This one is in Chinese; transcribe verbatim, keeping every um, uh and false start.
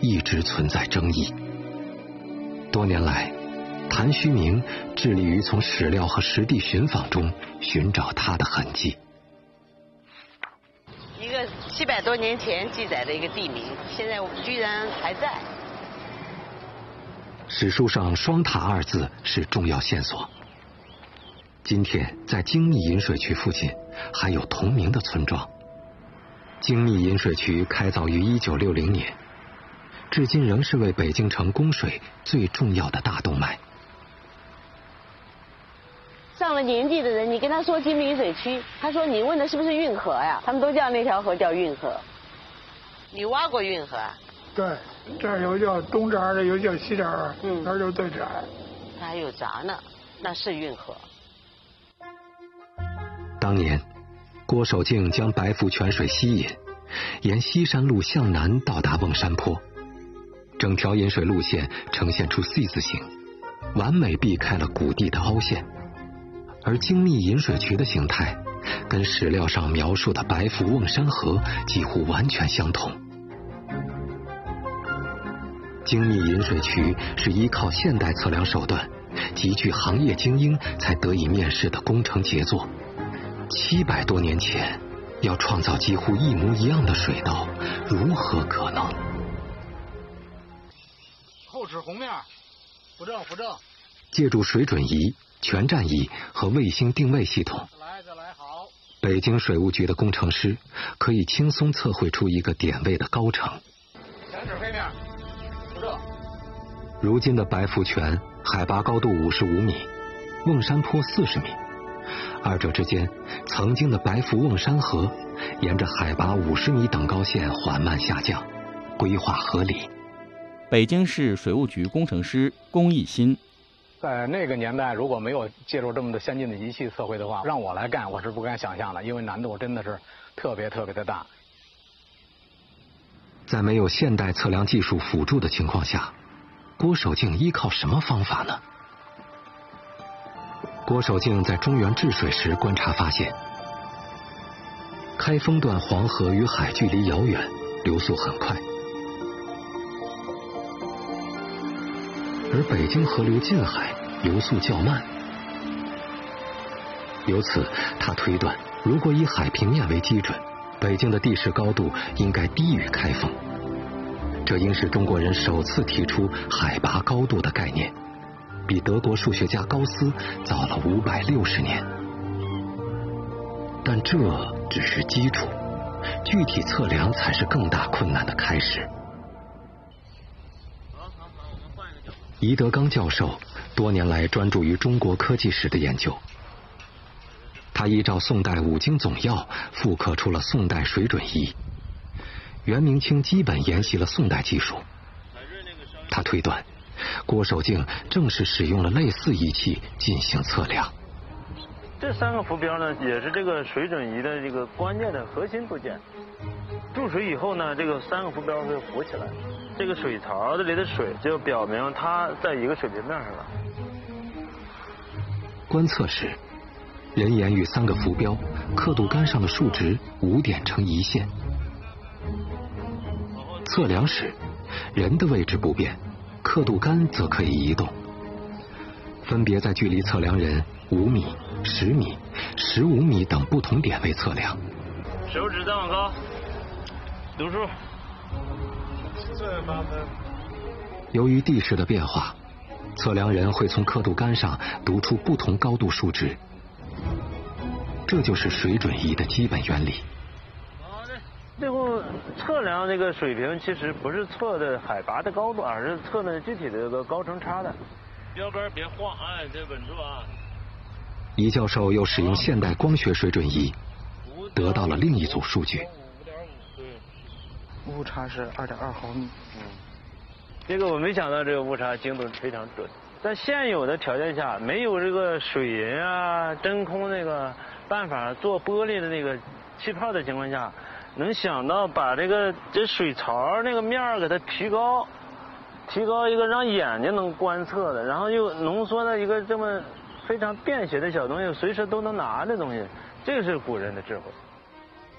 一直存在争议。多年来，谭虚明致力于从史料和实地寻访中寻找它的痕迹。 一个七百多年前记载的一个地名，现在居然还在。 史书上“双塔”二字是重要线索。今天在精密引水渠附近还有同名的村庄。精密引水渠开凿于一九六零年，至今仍是为北京城供水最重要的大动脉。 上了年纪的人，你跟他说精密引水渠，他说你问的是不是运河呀？他们都叫那条河叫运河。你挖过运河啊？ 对，这儿有叫东闸的，有叫西闸，嗯，那儿就最窄。 它还有闸呢，那是运河。 当年，郭守敬将白浮泉水吸引，沿西山路向南到达瓮山坡，整条引水路线呈现出 C 字形，完美避开了谷地的凹陷。而精密引水渠的形态跟史料上描述的白浮瓮山河几乎完全相同。精密引水渠是依靠现代测量手段，极具行业精英才得以面世的工程杰作。七百多年前，要创造几乎一模一样的水道，如何可能？ 后齿红面，扶正扶正。 借助水准仪、全站仪和卫星定位系统， 来再来好。 北京水务局的工程师可以轻松测绘出一个点位的高程。 前齿黑面，扶正。 如今的白浮泉海拔高度五十五米，瓮山坡四十米，二者之间曾经的白浮瓮山河沿着海拔五十米等高线缓慢下降，规划合理。 北京市水务局工程师龚义新。 在那个年代，如果没有借助这么的先进的仪器测绘的话，让我来干，我是不敢想象的，因为难度真的是特别特别的大。 在没有现代测量技术辅助的情况下，郭守敬依靠什么方法呢？郭守敬在中原治水时观察发现，开封段黄河与海距离遥远，流速很快，而北京河流近海，流速较慢。由此，他推断，如果以海平面为基准，北京的地势高度应该低于开封。这应是中国人首次提出海拔高度的概念，比德国数学家高斯早了五百六十年。但这只是基础，具体测量才是更大困难的开始。宜德刚教授多年来专注于中国科技史的研究，他依照宋代五经总要复刻出了宋代水准仪。袁明清基本沿袭了宋代技术。他推断，郭守敬正是使用了类似仪器进行测量。 这三个浮标呢，也是这个水准仪的这个关键的核心部件。注水以后呢，这个三个浮标会浮起来，这个水槽里的水就表明它在一个水平面上了。 观测时，人眼与三个浮标、刻度杆上的数值五点成一线。测量时，人的位置不变，刻度杆则可以移动，分别在距离测量人五米、十米、十五米等不同点位测量。 手指再往高，读数。 这八分。 由于地势的变化，测量人会从刻度杆上读出不同高度数值，这就是水准仪的基本原理。 最后测量这个水平，其实不是测的海拔的高度，而是测的具体的这个高程差的。标杆别晃，哎，得稳住啊！ 宜教授又使用现代光学水准仪，得到了另一组数据。 误差是二点二毫米。 嗯，这个我没想到这个误差精度非常准。在现有的条件下，没有这个水银啊、真空那个办法做玻璃的那个气泡的情况下，能想到把这个这水槽那个面儿给它提高，提高一个让眼睛能观测的，然后又浓缩的一个这么非常便携的小东西，随时都能拿的东西，这个是古人的智慧。